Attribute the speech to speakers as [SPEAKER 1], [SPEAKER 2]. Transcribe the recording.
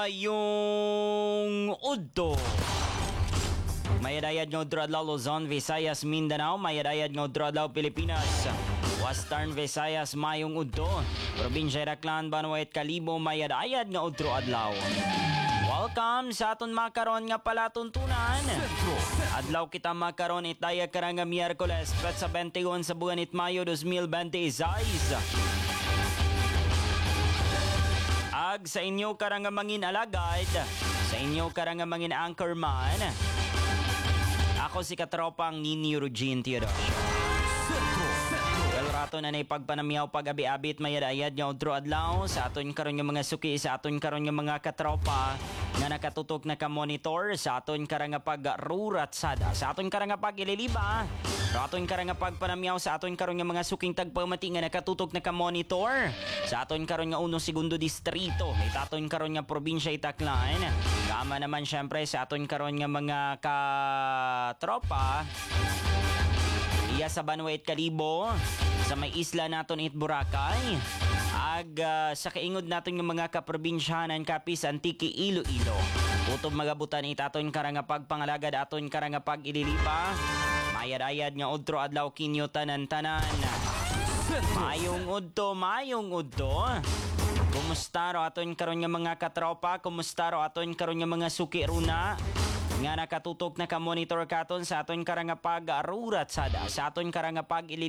[SPEAKER 1] Yung udto. Mayadayad nga udto adlaw Luzon, Visayas, Mindanao. Mayadayad nga udto adlaw Pilipinas. Western Visayas mayong udto. Probinsya Raklan, Banuet, Kalibo. Mayadayad nga udto adlaw. Welcome sa aton makaron nga palatuntunan. Adlaw kita makaron itaya karang nga Miyerkules, petsa 21 sa buwan it Mayo 2026. Ag sa inyo karang nga mangin alagad, sa inyo karang nga mangin anchorman. Ako si katropang Nini Eugene Teodosio. Well, rato na pagpanamiyaw pag-abi-abit mayad-ayad nga udro adlaw sa aton karon nga mga suki, sa aton karon nga mga katropa nga nakatutok na ka-monitor sa aton karang nga pag-ruratsada, sa aton karang nga pag-ililiba, sa aton karang nga pagpanamiyaw sa aton karon nga mga suking tagpamati nga nakatutok na ka-monitor sa aton karon nga 1 segundo distrito, itaton karon nga probinsya Itaklan. Kama naman syempre sa aton karon nga mga katropa iya sa Banuet, Kalibo, sa may isla naton it Boracay, ag sa kaingod naton ng mga kaprobinsyanan kapis Antique, Iloilo. Utob magabutan itaton karang nga pagpangalagad aton karang nga pag-ililipa. Mayad-ayad nga udto adlaw kinyo tanan-tanan. Mayong udto, mayong udto. Kumusta ro aton karon nga mga katropa? Kumusta ro aton karon nga mga suki runa? Nga nakatutok na ka-monitor katon sa aton karang nga pag-ruratsada, sa aton karang nga pag-ililipa.